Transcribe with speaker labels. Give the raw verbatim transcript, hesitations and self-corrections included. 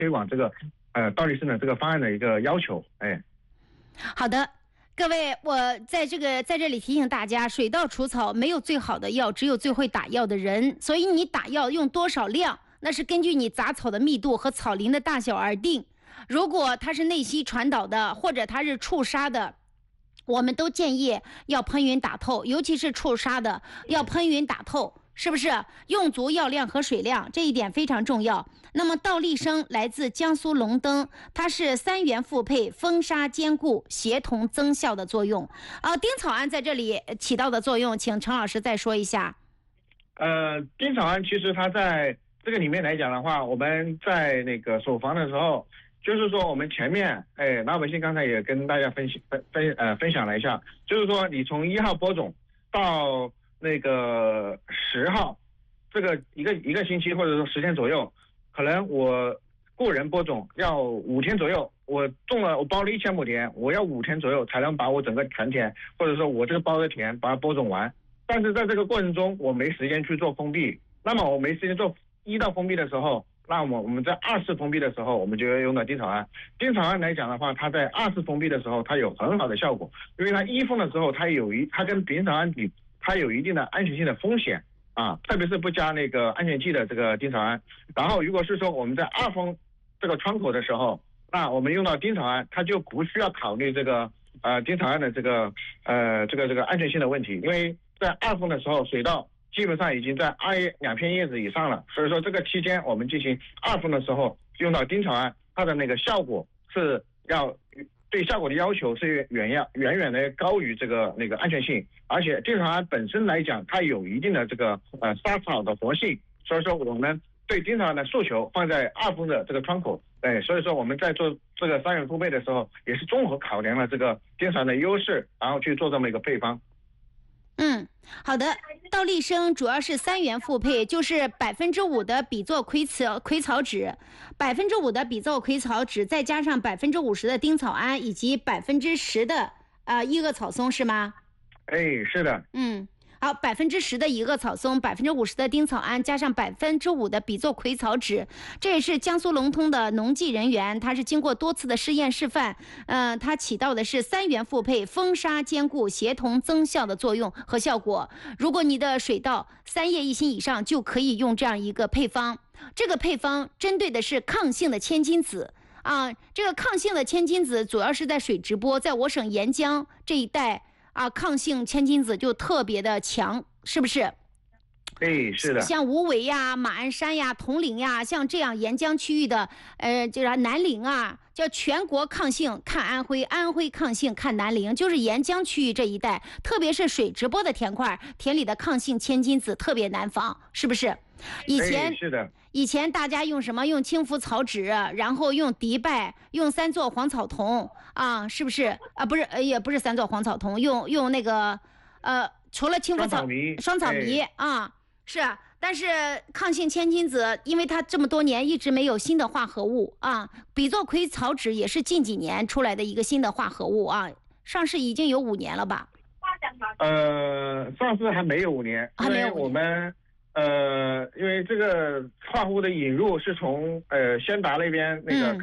Speaker 1: 推广这个呃倒立式的这个方案的一个要求。哎，
Speaker 2: 好的。各位，我在这个在这里提醒大家，水稻除草没有最好的药，只有最会打药的人。所以你打药用多少量，那是根据你杂草的密度和草林的大小而定。如果它是内息传导的，或者它是触杀的，我们都建议要喷匀打透，尤其是触杀的要喷匀打透，是不是？用足药量和水量，这一点非常重要。那么倒立生来自江苏龙登，它是三元复配，封杀兼顾，协同增效的作用。啊，丁草胺在这里起到的作用，请陈老师再说一下。
Speaker 1: 呃，丁草胺其实它在这个里面来讲的话，我们在那个首防的时候，就是说我们前面，哎，老百姓刚才也跟大家分析分分呃分享了一下，就是说你从一号播种到那个十号，这个一个一个星期或者说十天左右。可能我个人播种要五天左右，我种了我包了一千亩田，我要五天左右才能把我整个全田或者说我这个包的田把它播种完。但是在这个过程中我没时间去做封闭，那么我没时间做一到封闭的时候，那么我们在二次封闭的时候，我们就要用到丁草胺。丁草胺来讲的话，它在二次封闭的时候它有很好的效果，因为它一封的时候它有一它跟丁草胺比，它有一定的安全性的风险。啊，特别是不加那个安全剂的这个丁草胺。然后如果是说我们在二封这个窗口的时候，那我们用到丁草胺，它就不需要考虑这个呃丁草胺的这个呃这个这个安全性的问题，因为在二封的时候水稻基本上已经在二两片叶子以上了，所以说这个期间我们进行二封的时候用到丁草胺，它的那个效果是要对效果的要求是远远远远的高于这个那个安全性，而且丁草胺本身来讲，它有一定的这个呃杀草的活性，所以说我们对丁草胺的诉求放在二封的这个窗口，哎，所以说我们在做这个三元复配的时候，也是综合考量了这个丁草胺的优势，然后去做这么一个配方。
Speaker 2: 嗯，好的。倒立生主要是三元复配，就是百分之五的比唑葵草葵草酯，百分之五的比唑葵草酯，再加上百分之五十的丁草胺，以及百分之十的呃异恶草松，是吗？
Speaker 1: 哎，是的。
Speaker 2: 嗯。好，百分之十的异恶草松，百分之五十的丁草胺，加上百分之五的比唑葵草酯，这也是江苏龙通的农技人员，他是经过多次的试验示范，呃，它起到的是三元复配、封杀兼顾、协同增效的作用和效果。如果你的水稻三叶一心以上，就可以用这样一个配方。这个配方针对的是抗性的千金子。啊，这个抗性的千金子主要是在水直播，在我省沿江这一带。啊，抗性千金子就特别的强，是不是？
Speaker 1: 哎，是的。
Speaker 2: 像无为呀、马鞍山呀、铜陵呀，像这样沿江区域的，呃，就是南陵啊，叫全国抗性看安徽，安徽抗性看南陵，就是沿江区域这一带，特别是水直播的田块，田里的抗性千金子特别难防，是不是？以前、
Speaker 1: 哎、是的。
Speaker 2: 以前大家用什么？用青浮草酯，然后用迪拜，用三唑黄草酮啊，是不是？啊，不是，也不是三唑黄草酮，用用那个，呃，除了青浮草双草醚、哎、啊，是。但是抗性千金子，因为它这么多年一直没有新的化合物啊，比唑葵草酯也是近几年出来的一个新的化合物啊，上市已经有五年了吧？
Speaker 1: 呃，上市还没有五年，
Speaker 2: 还没有五年。
Speaker 1: 因为我们。呃，因为这个化合物的引入是从呃先达那边那个。嗯